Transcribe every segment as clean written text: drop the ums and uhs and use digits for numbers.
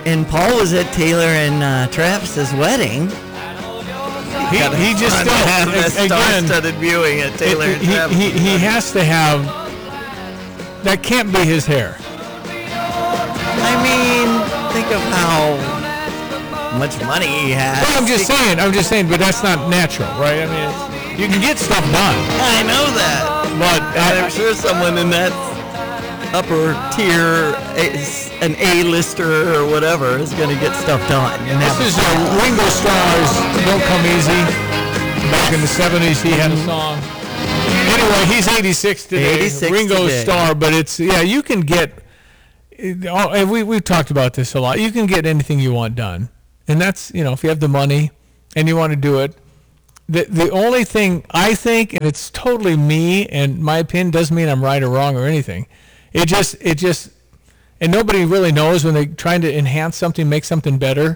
And Paul was at Taylor and Travis's wedding. He just still have a star-studded viewing at Taylor and Travis. He has to have. That can't be his hair. I mean, think of how much money he has. Well, I'm just saying, but that's not natural, right? I mean, you can get stuff done. I know that. But I'm sure someone in that upper tier, an A-lister or whatever, is going to get stuff done. This is Ringo Starr's Don't Come Easy. Back in the 70s, he had a song. Anyway, he's 86 today. 86 Ringo today. Starr, but it's, you can get, and we've talked about this a lot, you can get anything you want done. And that's, if you have the money and you want to do it. The only thing I think, and it's totally me, and my opinion doesn't mean I'm right or wrong or anything. It just, and nobody really knows when they're trying to enhance something, make something better.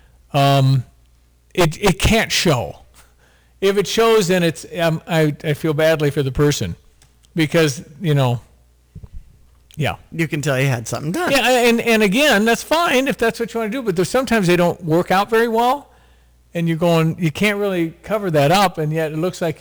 It can't show. If it shows, then it's, I feel badly for the person because, yeah. You can tell you had something done. Yeah, and again, that's fine if that's what you want to do, but sometimes they don't work out very well, and you can't really cover that up, and yet it looks like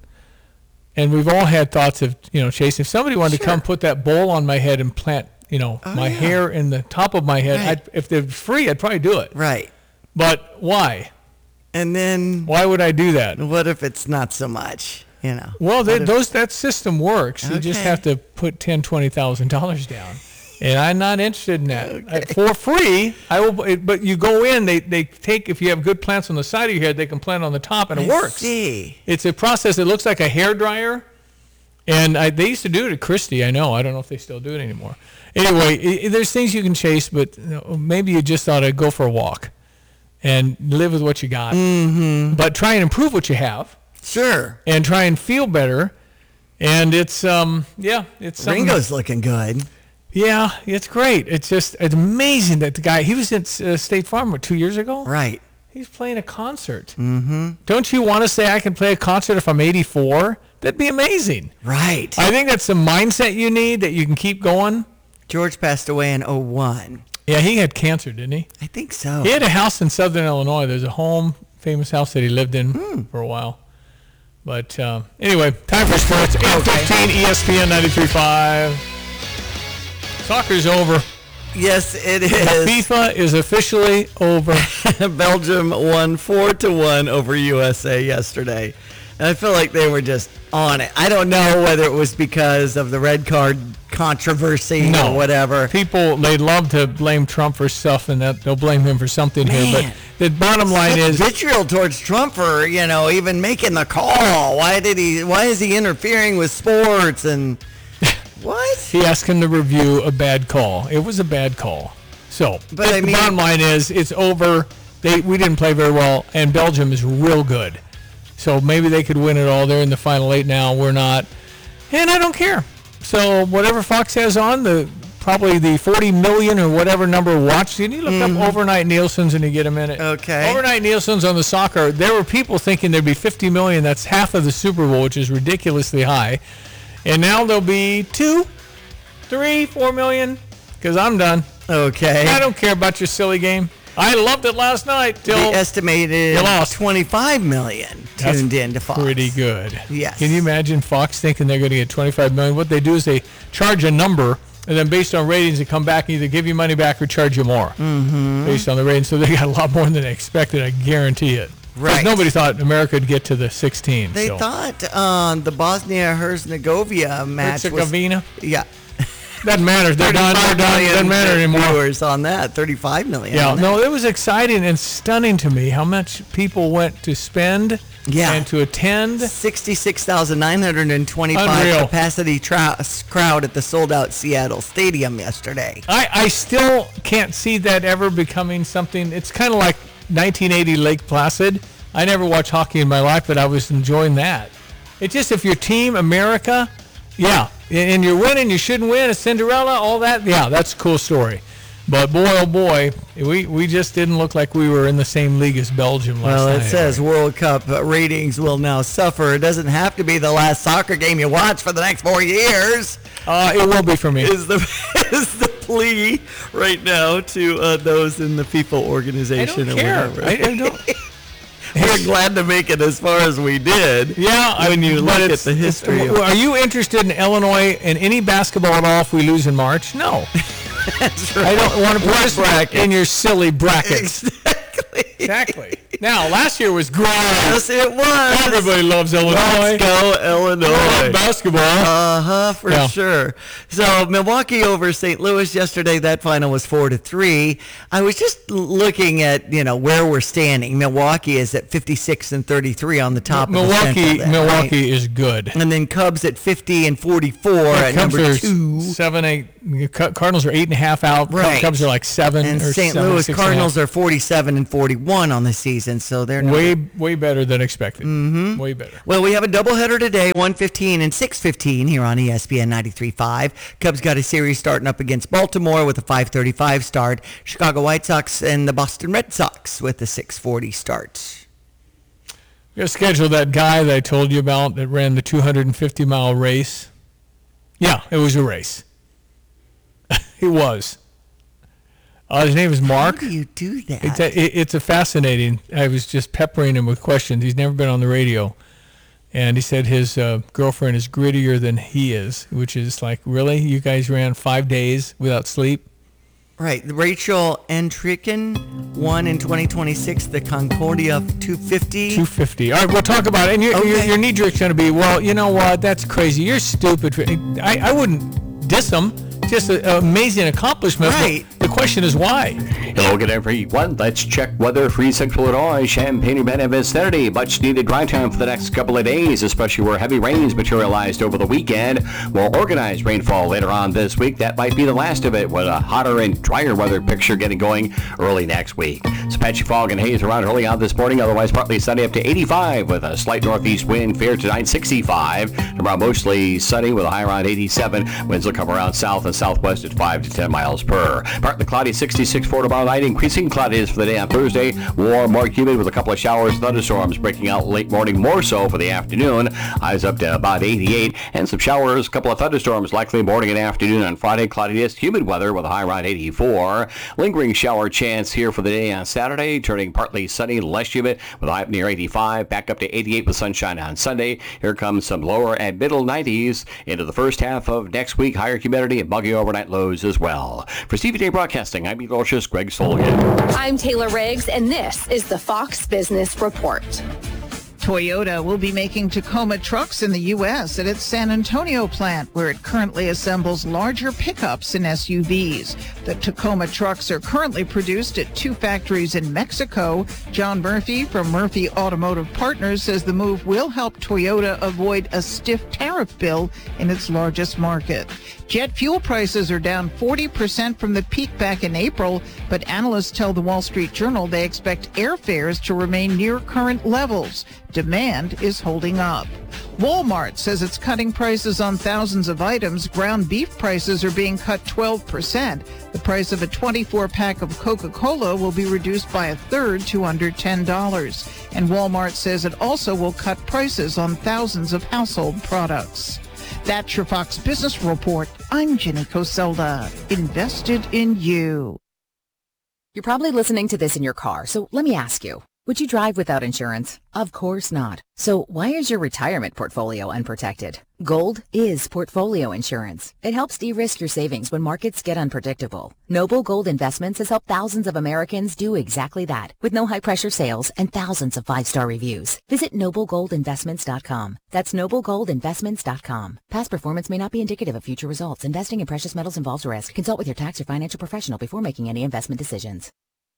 and we've all had thoughts of, Chase, if somebody wanted to come put that bowl on my head and plant, my hair in the top of my head, Right. if they're free, I'd probably do it. Right. But why? And then Why would I do that? what if it's not so much, Well, that system works. You just Okay. have to put $10,000, $20,000 down. And I'm not interested in that. For free, I will. But you go in, they take, if you have good plants on the side of your head, they can plant on the top, and it works. See. It's a process that looks like a hair dryer. And they used to do it at Christie, I know. I don't know if they still do it anymore. Anyway, there's things you can chase, but maybe you just ought to go for a walk and live with what you got. Mm-hmm. But try and improve what you have. Sure. And try and feel better. And it's, it's something. Ringo's looking good. Yeah, it's great. It's amazing that the guy, he was at State Farm 2 years ago? Right. He's playing a concert. Mm-hmm. Don't you want to say I can play a concert if I'm 84? That'd be amazing. Right. I think that's the mindset you need, that you can keep going. George passed away in 2001. Yeah, he had cancer, didn't he? I think so. He had a house in Southern Illinois. There's a famous house that he lived in for a while. But anyway, time for sports. 8:15 ESPN 93.5. Soccer's over. Yes, it is. FIFA is officially over. Belgium won 4-1 over USA yesterday. And I feel like they were just on it. I don't know whether it was because of the red card controversy or whatever. People, they love to blame Trump for stuff, and that they'll blame him for something here. But the bottom line is vitriol towards Trump for, even making the call. Why is he interfering with sports and what? He asked him to review a bad call. It was a bad call. So, but the bottom line is it's over. We didn't play very well, and Belgium is real good. So maybe they could win it all. They're in the final 8 now. We're not. And I don't care. So whatever Fox has on, probably the 40 million or whatever number watched. You look up overnight Nielsen's and you get a minute. Okay. Overnight Nielsen's on the soccer. There were people thinking there'd be 50 million. That's half of the Super Bowl, which is ridiculously high. And now there'll be 2, 3, 4 million because I'm done. Okay. I don't care about your silly game. I loved it last night. The estimated 25 million tuned in to Fox. Pretty good. Yes. Can you imagine Fox thinking they're going to get 25 million? What they do is they charge a number, and then based on ratings, they come back and either give you money back or charge you more based on the ratings. So they got a lot more than they expected, I guarantee it. Right. Nobody thought America would get to the 16. They thought the Bosnia-Herzegovina match Herzegovina? Yeah. Doesn't matter. They're done. Doesn't matter anymore. Viewers on that, 35 million. Yeah, no, it was exciting and stunning to me how much people went to spend and to attend. 66,925 capacity crowd at the sold-out Seattle Stadium yesterday. I still can't see that ever becoming something. It's kind of like 1980 Lake Placid. I never watched hockey in my life, but I was enjoying that. It's just if your team, America, and you're winning, you shouldn't win, a Cinderella, all that, that's a cool story. But boy, oh boy, we just didn't look like we were in the same league as Belgium last night. Well, it says World Cup ratings will now suffer. It doesn't have to be the last soccer game you watch for the next 4 years. It will be for me. Is the plea right now to those in the FIFA organization. I don't care. Whatever. I don't. We're glad to make it as far as we did. Yeah, when you look at the history. Are you interested in Illinois in any basketball at all if we lose in March? No. That's right. I don't want to put in your silly brackets. Exactly. Now, last year was great. Yes, it was. Everybody loves Illinois. Let's go, Illinois. Basketball. For sure. So Milwaukee over St. Louis yesterday. That final was 4-3. I was just looking at where we're standing. Milwaukee is at 56-33 on the top. Milwaukee right? is good. And then Cubs at 50-44 at Cubs number are 2. 7-8. Cardinals are 8.5 out. Right. Cubs are like 7. And or St. 7, Louis Cardinals are 47-41 on the season. So they're way better than expected. Mm-hmm. Way better. Well, we have a doubleheader today, 1:15 and 6:15 here on ESPN 93.5. Cubs got a series starting up against Baltimore with a 5:35 start. Chicago White Sox and the Boston Red Sox with a 6:40 start. We're going to schedule that guy that I told you about that ran the 250-mile race. Yeah, it was a race. It was. His name is Mark. How do you do that? It's a fascinating. I was just peppering him with questions. He's never been on the radio. And he said his girlfriend is grittier than he is, which is like, really? You guys ran 5 days without sleep? Right. Rachel Entricken won in 2026 the Concordia 250. 250. All right, we'll talk about it. And your knee jerk's going to be, well, you know what? That's crazy. You're stupid. I wouldn't diss him. Just an amazing accomplishment. Right. The question is why. Hello again, everyone. Let's check weather for Central Illinois, Champaign-Urbana vicinity. Much needed dry time for the next couple of days, especially where heavy rains materialized over the weekend. More organized rainfall later on this week. That might be the last of it, with a hotter and drier weather picture getting going early next week. Some patchy fog and haze around early on this morning, otherwise partly sunny up to 85 with a slight northeast wind, fair tonight 65. Tomorrow mostly sunny with a high around 87. Winds will come around south and southwest at 5 to 10 miles per. Partly cloudy, 66 for tomorrow night. Increasing cloudiness for the day on Thursday. Warm, more humid with a couple of showers and thunderstorms breaking out late morning, more so for the afternoon. Highs up to about 88. And some showers, a couple of thunderstorms likely morning and afternoon on Friday. Cloudiness, humid weather with a high around 84. Lingering shower chance here for the day on Saturday. Turning partly sunny, less humid with a high up near 85. Back up to 88 with sunshine on Sunday. Here comes some lower and middle 90s into the first half of next week. Higher humidity and muggy overnight lows as well. For Stevie Day Broadcasting, I'm meteorologist Greg Solgan. I'm Taylor Riggs, and this is the Fox Business Report. Toyota will be making Tacoma trucks in the U.S. at its San Antonio plant, where it currently assembles larger pickups and SUVs. The Tacoma trucks are currently produced at 2 factories in Mexico. John Murphy from Murphy Automotive Partners says the move will help Toyota avoid a stiff tariff bill in its largest market. Jet fuel prices are down 40% from the peak back in April, but analysts tell the Wall Street Journal they expect airfares to remain near current levels. Demand is holding up. Walmart says it's cutting prices on thousands of items. Ground beef prices are being cut 12%. The price of a 24-pack of Coca-Cola will be reduced by a third to under $10. And Walmart says it also will cut prices on thousands of household products. That's your Fox Business Report. I'm Jenny Coselda. Invested in you. You're probably listening to this in your car, so let me ask you. Would you drive without insurance? Of course not. So why is your retirement portfolio unprotected? Gold is portfolio insurance. It helps de-risk your savings when markets get unpredictable. Noble Gold Investments has helped thousands of Americans do exactly that, with no high-pressure sales and thousands of 5-star reviews. Visit noblegoldinvestments.com. That's noblegoldinvestments.com. Past performance may not be indicative of future results. Investing in precious metals involves risk. Consult with your tax or financial professional before making any investment decisions.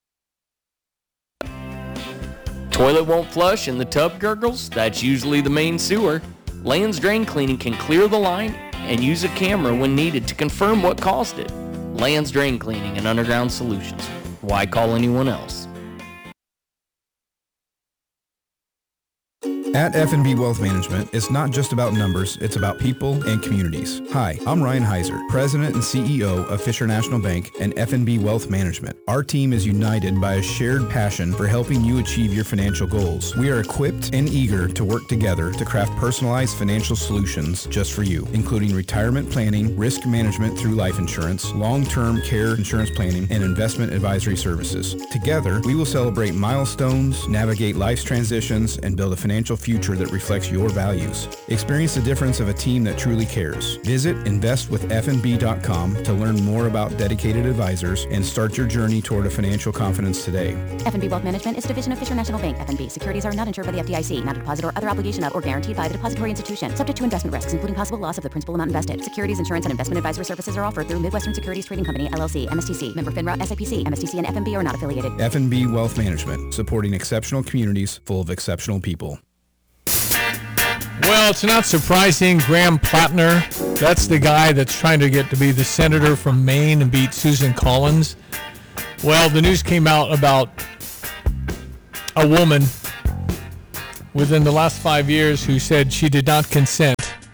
Toilet won't flush and the tub gurgles? That's usually the main sewer. Land's Drain Cleaning can clear the line and use a camera when needed to confirm what caused it. Land's Drain Cleaning and Underground Solutions. Why call anyone else? At F&B Wealth Management, it's not just about numbers, it's about people and communities. Hi, I'm Ryan Heiser, President and CEO of Fisher National Bank and F&B Wealth Management. Our team is united by a shared passion for helping you achieve your financial goals. We are equipped and eager to work together to craft personalized financial solutions just for you, including retirement planning, risk management through life insurance, long-term care insurance planning, and investment advisory services. Together, we will celebrate milestones, navigate life's transitions, and build a financial future that reflects your values. Experience the difference of a team that truly cares. Visit investwithfnb.com to learn more about dedicated advisors and start your journey toward a financial confidence today. F&B Wealth Management is a division of Fisher National Bank. F&B securities are not insured by the FDIC, not a deposit or other obligation of or guaranteed by the depository institution, subject to investment risks, including possible loss of the principal amount invested. Securities, insurance, and investment advisory services are offered through Midwestern Securities Trading Company, LLC, MSTC, member FINRA, SIPC. MSTC and F&B are not affiliated. F&B Wealth Management, supporting exceptional communities full of exceptional people. Well, it's not surprising. Graham Plattner, that's the guy that's trying to get to be the senator from Maine and beat Susan Collins. Well, the news came out about a woman within the last 5 years who said she did not consent.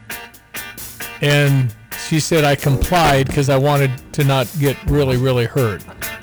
And she said, I complied because I wanted to not get really, really hurt.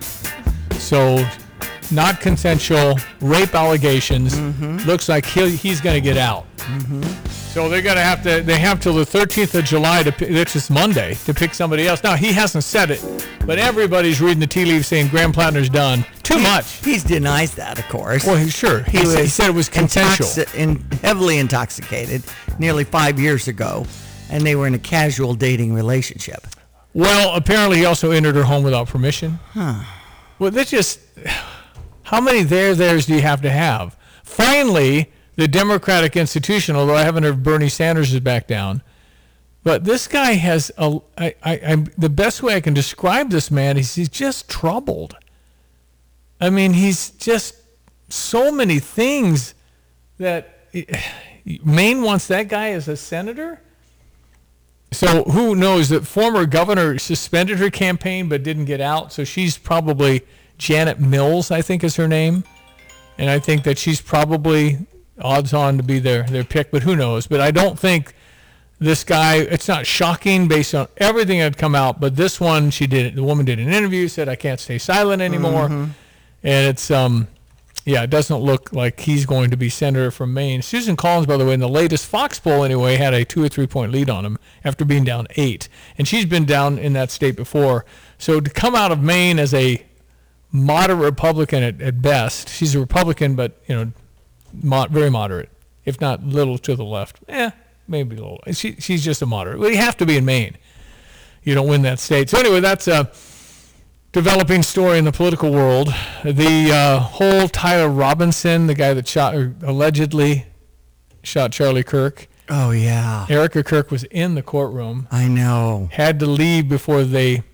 So, not consensual, rape allegations. Looks like he's going to get out. So they're going to they have till the 13th of July, which is Monday, to pick somebody else. Now, he hasn't said it, but everybody's reading the tea leaves saying Graham Plattner's done. Too much. He denies that, of course. Well, sure. He said it was consensual. Heavily intoxicated nearly 5 years ago, and they were in a casual dating relationship. Well, apparently he also entered her home without permission. Well, that's just... How many there's do you have to have? Finally, the Democratic institution, although I haven't heard Bernie Sanders is back down, but this guy has the best way I can describe this man is he's just troubled. I mean, he's just so many things that Maine wants that guy as a senator. So who knows that former governor suspended her campaign but didn't get out, so she's probably Janet Mills, I think is her name. And I think that she's probably odds on to be their pick, but who knows? But I don't think this guy, it's not shocking based on everything that had come out, but this one, the woman did an interview, said, I can't stay silent anymore. And it's, it doesn't look like he's going to be senator from Maine. Susan Collins, by the way, in the latest Fox poll anyway, had a 2 or 3 point lead on him after being down 8. And she's been down in that state before. So to come out of Maine as a moderate Republican at best. She's a Republican, but very moderate, if not little to the left. Maybe a little. She's just a moderate. Well, you have to be in Maine. You don't win that state. So anyway, that's a developing story in the political world. The whole Tyler Robinson, the guy that allegedly shot Charlie Kirk. Oh yeah. Erica Kirk was in the courtroom. I know. Had to leave before they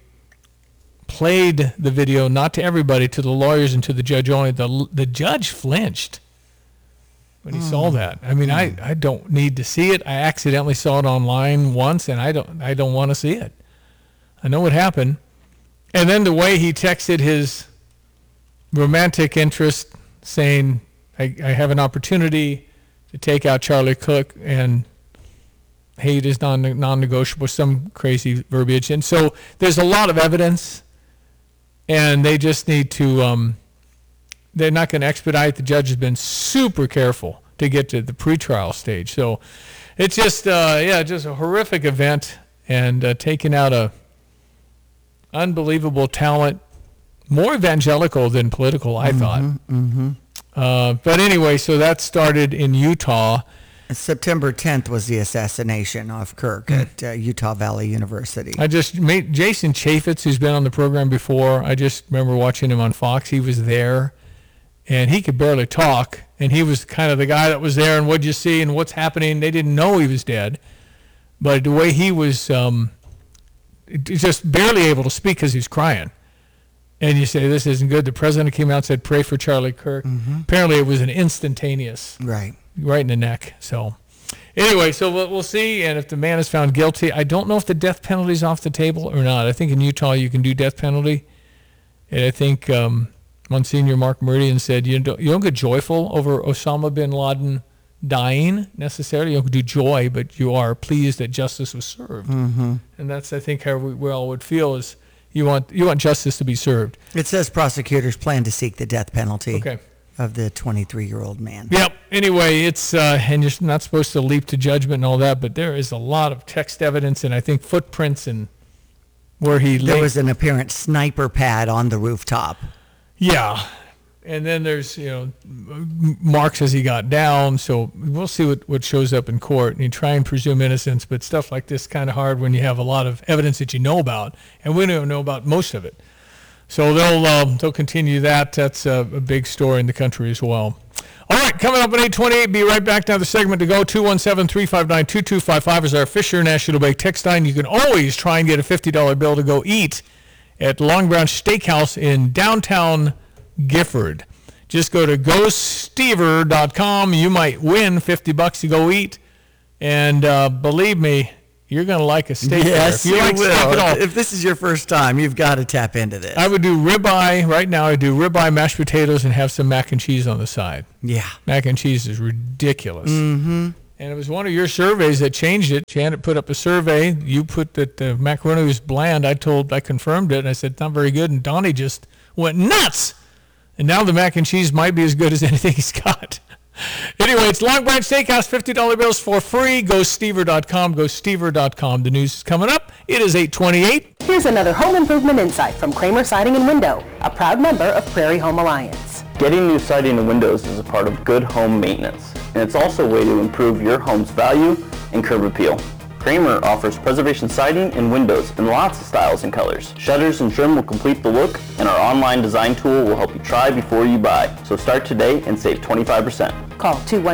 played the video, not to everybody, to the lawyers and to the judge only. The judge flinched when he saw that. I mean, I don't need to see it. I accidentally saw it online once, and I don't want to see it. I know what happened. And then the way he texted his romantic interest, saying, I have an opportunity to take out Charlie Cook, and hate is non-negotiable, some crazy verbiage. And so there's a lot of evidence. And they just need to, they're not going to expedite. The judge has been super careful to get to the pretrial stage. So it's just, just a horrific event, and taking out a unbelievable talent, more evangelical than political, I thought. But anyway, so that started in Utah. September 10th was the assassination of Kirk at Utah Valley University. I just made Jason Chaffetz, who's been on the program before. I just remember watching him on Fox. He was there, and he could barely talk. And he was kind of the guy that was there, and what'd you see, and what's happening. They didn't know he was dead. But the way he was just barely able to speak because he was crying. And you say, this isn't good. The president came out and said, pray for Charlie Kirk. Apparently it was an instantaneous. Right in the neck. So anyway, so we'll see. And if the man is found guilty, I don't know if the death penalty is off the table or not. I think in Utah you can do death penalty. And I think Monsignor Mark Meridian said, you don't get joyful over Osama bin Laden dying necessarily. You don't do joy, but you are pleased that justice was served. Mm-hmm. And that's, I think, how we all would feel is you want justice to be served. It says prosecutors plan to seek the death penalty of the 23-year-old man. Yep. Anyway, it's and you're not supposed to leap to judgment and all that, but there is a lot of text evidence and I think footprints and where there was an apparent sniper pad on the rooftop. Yeah. And then there's, marks as he got down. So we'll see what shows up in court. And you try and presume innocence, but stuff like this is kind of hard when you have a lot of evidence that you know about, and we don't know about most of it. So they'll continue that. That's a big story in the country as well. All right, coming up at 8:28, be right back to another segment to go. 217-359-2255 is our Fisher National Bank text line. You can always try and get a $50 bill to go eat at Long Branch Steakhouse in downtown Gifford. Just go to GoStever.com. You might win $50 to go eat. And believe me, you're going to like a steak. Yes, there. If you will. Steak at all, if this is your first time, you've got to tap into this. I would do ribeye. Right now, I do ribeye, mashed potatoes, and have some mac and cheese on the side. Yeah. Mac and cheese is ridiculous. Mm-hmm. And it was one of your surveys that changed it. Janet put up a survey. You put that the macaroni was bland. I confirmed it, and I said, it's not very good. And Donnie just went nuts. And now the mac and cheese might be as good as anything he's got. Anyway, it's Long Branch Steakhouse, $50 bills for free. GoStever.com, GoStever.com. The news is coming up. It is 8:28. Here's another home improvement insight from Kramer Siding and Window, a proud member of Prairie Home Alliance. Getting new siding and windows is a part of good home maintenance, and it's also a way to improve your home's value and curb appeal. Kramer offers preservation siding and windows in lots of styles and colors. Shutters and trim will complete the look, and our online design tool will help you try before you buy. So start today and save 25%. Call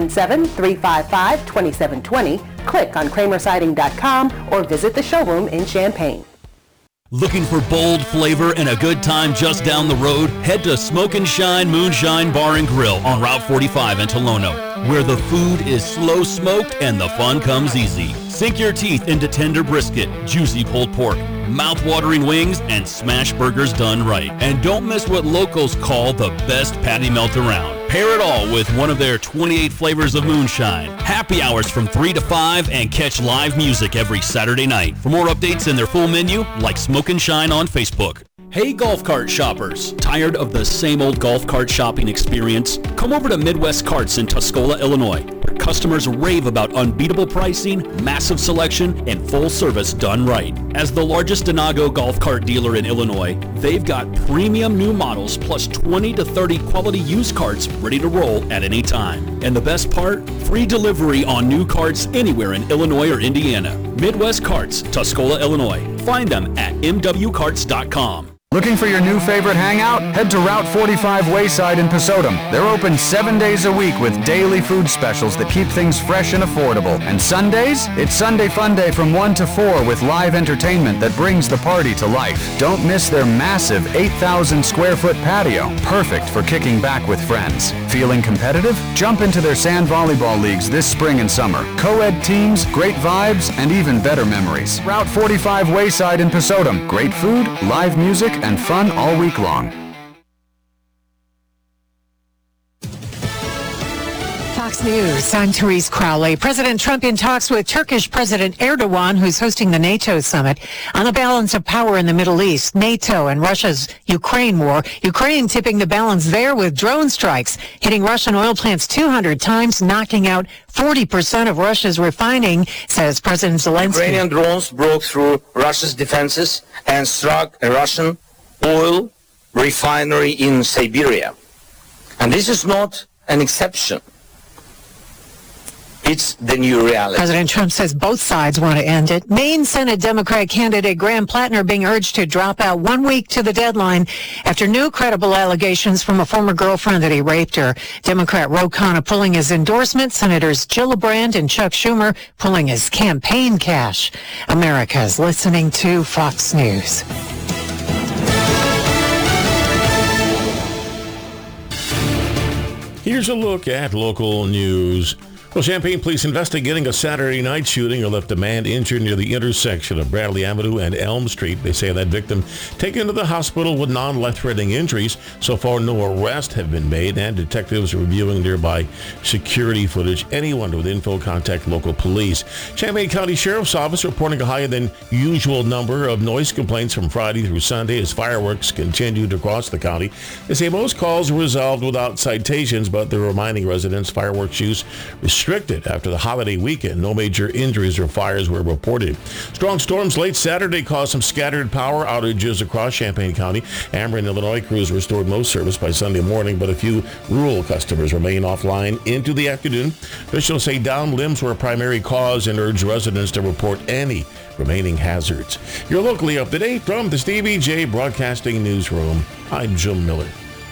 217-355-2720, click on kramersiding.com, or visit the showroom in Champaign. Looking for bold flavor and a good time just down the road? Head to Smoke and Shine Moonshine Bar and Grill on Route 45 in Tolono, where the food is slow smoked and the fun comes easy. Sink your teeth into tender brisket, juicy pulled pork, mouth-watering wings, and smash burgers done right. And don't miss what locals call the best patty melt around. Pair it all with one of their 28 flavors of moonshine. Happy hours from 3 to 5 and catch live music every Saturday night. For more updates and their full menu, like Smoke and Shine on Facebook. Hey golf cart shoppers, tired of the same old golf cart shopping experience? Come over to Midwest Carts in Tuscola, Illinois, where customers rave about unbeatable pricing, massive selection, and full service done right. As the largest Denago golf cart dealer in Illinois, they've got premium new models plus 20 to 30 quality used carts ready to roll at any time. And the best part? Free delivery on new carts anywhere in Illinois or Indiana. Midwest Carts, Tuscola, Illinois. Find them at mwcarts.com. Looking for your new favorite hangout? Head to Route 45 Wayside in Pesotum. They're open 7 days a week with daily food specials that keep things fresh and affordable. And Sundays? It's Sunday Fun Day from 1 to 4 with live entertainment that brings the party to life. Don't miss their massive 8,000 square foot patio, perfect for kicking back with friends. Feeling competitive? Jump into their sand volleyball leagues this spring and summer. Co-ed teams, great vibes, and even better memories. Route 45 Wayside in Pesotum. Great food, live music, and fun all week long. Fox News, I'm Therese Crowley. President Trump in talks with Turkish President Erdogan, who's hosting the NATO summit, on the balance of power in the Middle East, NATO and Russia's Ukraine war. Ukraine tipping the balance there with drone strikes, hitting Russian oil plants 200 times, knocking out 40% of Russia's refining, says President Zelensky. Ukrainian drones broke through Russia's defenses and struck a Russian oil refinery in Siberia. And this is not an exception. It's the new reality. President Trump says both sides want to end it. Maine Senate Democrat candidate Graham Plattner being urged to drop out 1 week to the deadline after new credible allegations from a former girlfriend that he raped her. Democrat Ro Khanna pulling his endorsement. Senators Gillibrand and Chuck Schumer pulling his campaign cash. America is listening to Fox News. Here's a look at local news. Well, Champaign police investigating a Saturday night shooting who left a man injured near the intersection of Bradley Avenue and Elm Street. They say that victim taken to the hospital with non-life-threatening injuries. So far, no arrests have been made, and detectives are reviewing nearby security footage. Anyone with info, contact local police. Champaign County Sheriff's Office reporting a higher than usual number of noise complaints from Friday through Sunday as fireworks continued across the county. They say most calls were resolved without citations, but they're reminding residents fireworks use restricted after the holiday weekend. No major injuries or fires were reported. Strong storms late Saturday caused some scattered power outages across Champaign County. Ameren, Illinois crews restored most service by Sunday morning, but a few rural customers remain offline into the afternoon. Officials say downed limbs were a primary cause and urge residents to report any remaining hazards. You're locally up to date from the Stevie J Broadcasting Newsroom. I'm Jim Miller.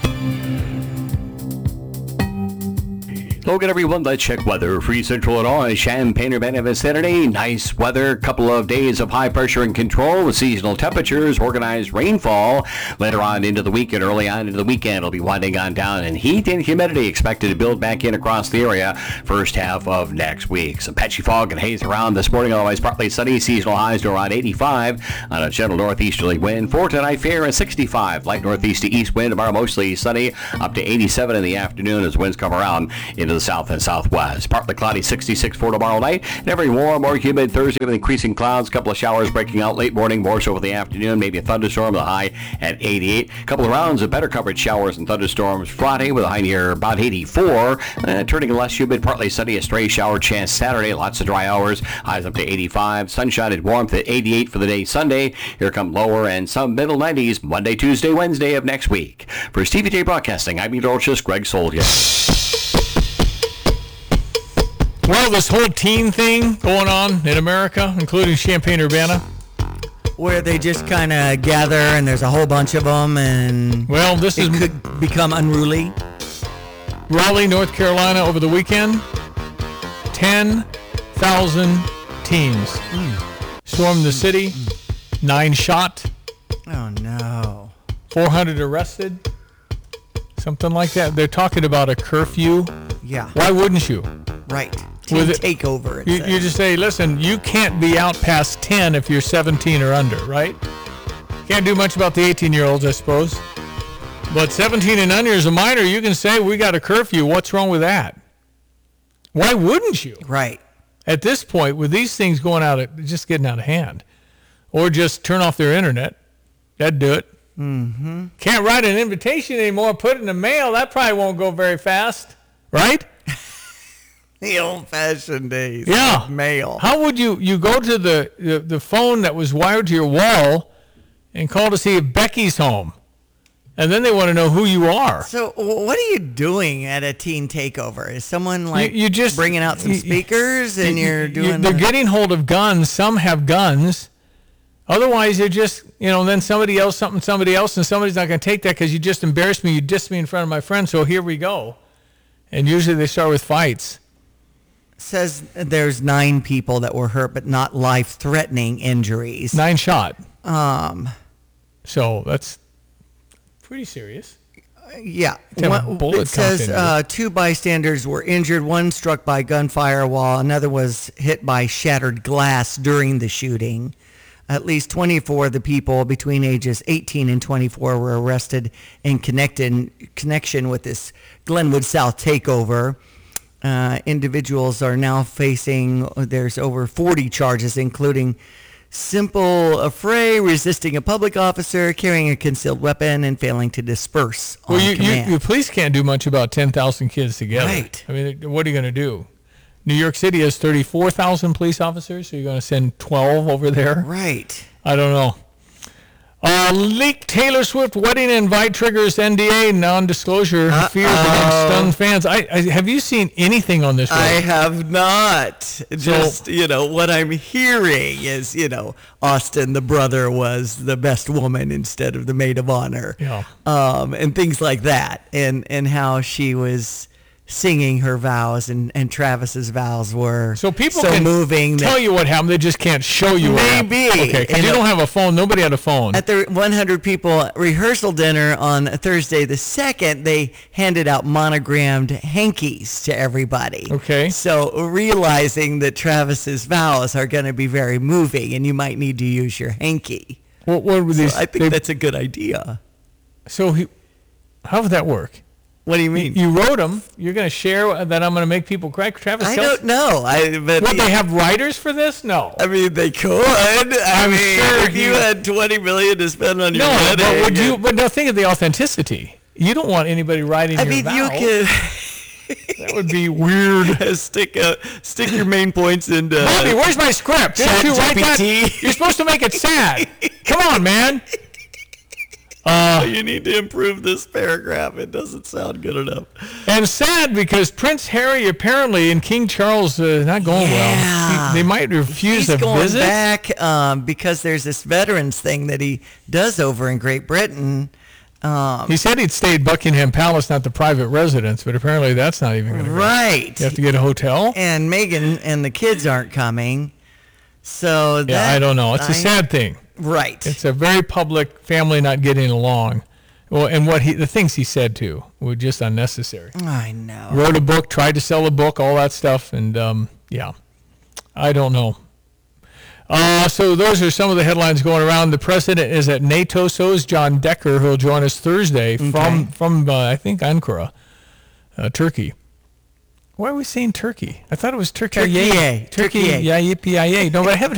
Look at everyone. Let's check weather. Free Central Illinois, Champaign-Urbana vicinity. Nice weather. Couple of days of high pressure and control with seasonal temperatures. Organized rainfall later on into the weekend. Early on into the weekend, it'll be winding on down, and heat and humidity expected to build back in across the area first half of next week. Some patchy fog and haze around this morning. Otherwise, partly sunny. Seasonal highs to around 85 on a gentle northeasterly wind. For tonight, fair at 65. Light northeast to east wind. Tomorrow, mostly sunny. Up to 87 in the afternoon as winds come around into the south and southwest. Partly cloudy, 66 for tomorrow night. And very warm, more humid Thursday with increasing clouds. Couple of showers breaking out late morning, more so for the afternoon. Maybe a thunderstorm, the high at 88. Couple of rounds of better coverage showers and thunderstorms Friday with a high near about 84. Turning less humid, partly sunny, a stray shower chance Saturday. Lots of dry hours. Highs up to 85. Sunshine and warmth at 88 for the day Sunday. Here come lower and some middle 90s Monday, Tuesday, Wednesday of next week. For Stevie J Broadcasting, I'm meteorologist Greg Soldier. Well, this whole teen thing going on in America, including Champaign-Urbana, where they just kind of gather and there's a whole bunch of them, and it could become unruly. Raleigh, North Carolina, over the weekend, 10,000 teens stormed the city, 9 shot. Oh, no. 400 arrested, something like that. They're talking about a curfew. Yeah. Why wouldn't you? Right. Teen takeover. You just say, listen, you can't be out past 10 if you're 17 or under, right? Can't do much about the 18-year-olds, I suppose. But 17 and under is a minor. You can say, we got a curfew. What's wrong with that? Why wouldn't you? Right. At this point, with these things going out, just getting out of hand. Or just turn off their internet. That'd do it. Mm-hmm. Can't write an invitation anymore. Put it in the mail. That probably won't go very fast. Right? The old-fashioned days. Yeah. Mail. How would you go to the phone that was wired to your wall and call to see if Becky's home? And then they want to know who you are. So what are you doing at a teen takeover? Is someone like you just bringing out some speakers and you're doing... They're getting hold of guns. Some have guns. Otherwise, you're just, then somebody else, and somebody's not going to take that because you just embarrassed me. You dissed me in front of my friend, so here we go. And usually they start with fights. Says there's 9 people that were hurt, but not life-threatening injuries. 9 shot. So that's pretty serious. Yeah. It says 2 bystanders were injured. One struck by gunfire while another was hit by shattered glass during the shooting. At least 24 of the people between ages 18 and 24 were arrested in connection with this Glenwood South takeover. Individuals are now facing, there's over 40 charges, including simple affray, resisting a public officer, carrying a concealed weapon, and failing to disperse on command. Your police can't do much about 10,000 kids together. Right. I mean, what are you going to do? New York City has 34,000 police officers, so you're going to send 12 over there? Right. I don't know. Leaked Taylor Swift wedding invite triggers NDA non-disclosure fears among stunned fans. Have you seen anything on this? I have not. Just, what I'm hearing is, Austin, the brother, was the best woman instead of the maid of honor. Yeah. And things like that. And how she was singing her vows, and Travis's vows were so people so can moving. Tell you what happened. They just can't show you. Maybe. What happened. Okay, because you don't have a phone. Nobody had a phone. At the 100 people rehearsal dinner on Thursday the 2nd, they handed out monogrammed hankies to everybody. Okay. So realizing that Travis's vows are going to be very moving, and you might need to use your hanky. What were these? So I think that's a good idea. So how would that work? What do you mean? You wrote them. You're going to share that I'm going to make people cry? Travis I Kelce? don't know. Would they have writers for this? No. I mean, they could. I mean, sure if you had $20 million to spend on your wedding. But would you? But now think of the authenticity. You don't want anybody writing your vows. You could. That would be weird. Stick your main points into. Bobby, where's my script? Didn't you write that? You're supposed to make it sad. Come on, man. You need to improve this paragraph. It doesn't sound good enough. And sad because Prince Harry apparently and King Charles not going well. They might refuse a visit. He's going back because there's this veterans thing that he does over in Great Britain. He said he'd stay at Buckingham Palace, not the private residence, but apparently that's not even going to go. Right. You have to get a hotel. And Meghan and the kids aren't coming. So I don't know. It's a sad thing. Right. It's a very public family not getting along. Well, and the things he said too were just unnecessary. I know. Wrote a book, tried to sell a book, all that stuff, and I don't know. So those are some of the headlines going around. The president is at NATO. So is John Decker, who will join us Thursday from I think Ankara, Turkey. Why are we saying Turkey? I thought it was Turkey. Turkey. Yeah, yippee-yi-yay. No, but I haven't